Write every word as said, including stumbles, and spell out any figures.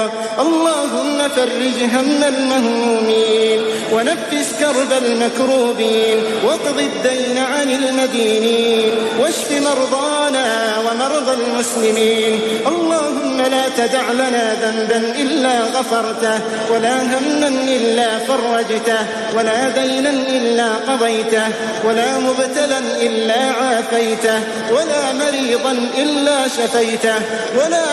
فرجا. اللهم فرج هم المهمومين ونفس كرب المكروبين واقض الدين عن المدينين واشف مرضانا ومرضى المسلمين. اللهم لا تدع لنا ذنبا إلا غفرته ولا هما إلا فرجته ولا دينا إلا قضيته ولا مبتلا إلا عافيته ولا مريضا إلا شفيته ولا